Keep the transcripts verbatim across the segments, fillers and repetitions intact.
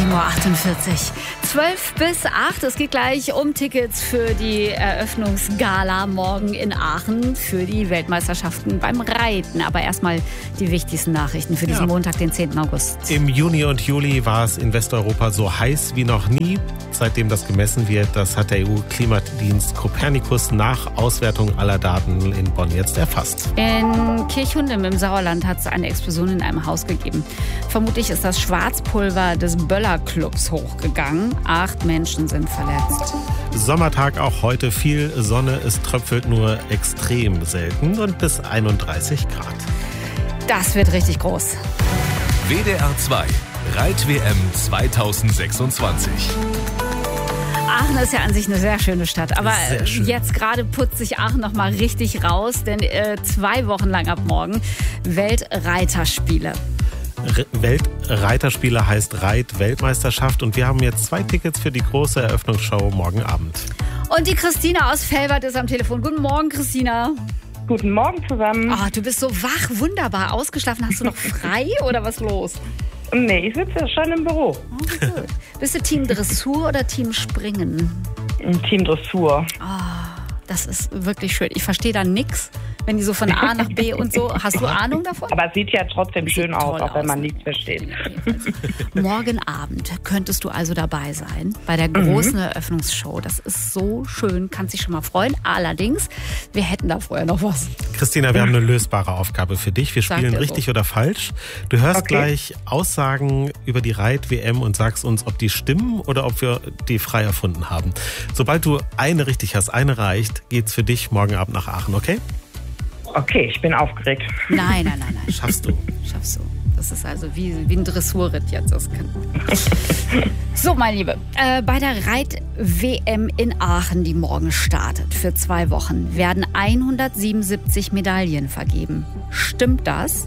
sieben Uhr achtundvierzig. zwölf bis acht. Es geht gleich um Tickets für die Eröffnungsgala morgen in Aachen für die Weltmeisterschaften beim Reiten. Aber erstmal die wichtigsten Nachrichten für diesen ja. Montag, den zehnten August. Im Juni und Juli war es in Westeuropa so heiß wie noch nie. Seitdem das gemessen wird, das hat der E U-Klimadienst Copernicus nach Auswertung aller Daten in Bonn jetzt erfasst. In Kirchhundem im Sauerland hat es eine Explosion in einem Haus gegeben. Vermutlich ist das Schwarzpulver des Böller-Clubs hochgegangen. Acht Menschen sind verletzt. Sommertag auch heute, viel Sonne, es tröpfelt nur extrem selten und bis einunddreißig Grad. Das wird richtig groß. W D R zwei Reit-W M zweitausendsechsundzwanzig. Aachen ist ja an sich eine sehr schöne Stadt, aber jetzt gerade putzt sich Aachen noch mal richtig raus, denn äh, zwei Wochen lang ab morgen Weltreiterspiele. R- Weltreiterspiele heißt Reit-Weltmeisterschaft und wir haben jetzt zwei Tickets für die große Eröffnungsshow morgen Abend. Und die Christina aus Velbert ist am Telefon. Guten Morgen, Christina. Guten Morgen zusammen. Oh, du bist so wach, wunderbar. Ausgeschlafen, hast du noch frei oder was los? Nee, ich sitze schon im Büro. Oh, gut. Bist du Team Dressur oder Team Springen? Team Dressur. Oh, das ist wirklich schön. Ich verstehe da nichts, wenn die so von A nach B und so. Hast du Ahnung davon? Aber es sieht ja trotzdem sieht schön aus, auch wenn man aus. nichts versteht. Morgen Abend könntest du also dabei sein bei der großen mhm. Eröffnungsshow. Das ist so schön, kannst dich schon mal freuen. Allerdings, wir hätten da vorher noch was. Christina, wir haben eine lösbare Aufgabe für dich. Wir spielen richtig so. oder falsch. Du hörst okay. gleich Aussagen über die Reit-W M und sagst uns, ob die stimmen oder ob wir die frei erfunden haben. Sobald du eine richtig hast, eine reicht, geht's für dich morgen Abend nach Aachen, okay? Okay, ich bin aufgeregt. Nein, nein, nein, nein. Schaffst du. Schaffst du. Das ist also wie, wie ein Dressurritt jetzt. Das kann. So, meine Liebe, äh, bei der Reit-W M in Aachen, die morgen startet, für zwei Wochen, werden hundertsiebenundsiebzig Medaillen vergeben. Stimmt das?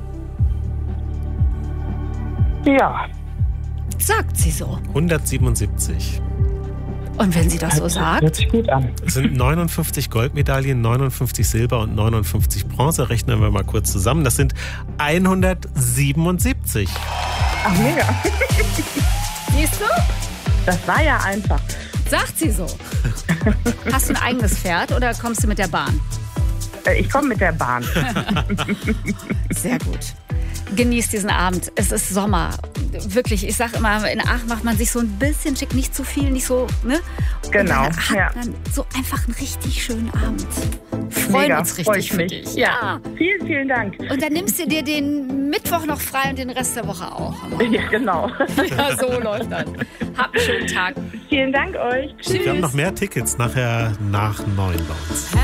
Ja. Sagt sie so. hundertsiebenundsiebzig. Und wenn sie das so sagt? Hört sich gut an. Es sind neunundfünfzig Goldmedaillen, neunundfünfzig Silber und neunundfünfzig Bronze. Rechnen wir mal kurz zusammen. Das sind hundertsiebenundsiebzig. Ach, mega. Siehst du? Das war ja einfach. Sagt sie so. Hast du ein eigenes Pferd oder kommst du mit der Bahn? Ich komme mit der Bahn. Sehr gut. Genießt diesen Abend. Es ist Sommer. Wirklich, ich sag immer, in Aachen macht man sich so ein bisschen schick, nicht zu viel, nicht so, ne? Genau. Und dann hat ja. man so einfach einen richtig schönen Abend. Freuen Mega, uns richtig für mich. dich. Ja. Vielen, vielen Dank. Und dann nimmst du dir den Mittwoch noch frei und den Rest der Woche auch. Ja, genau. Ja, so läuft das. Habt einen schönen Tag. Vielen Dank euch. Tschüss. Wir haben noch mehr Tickets nachher nach neun bei uns.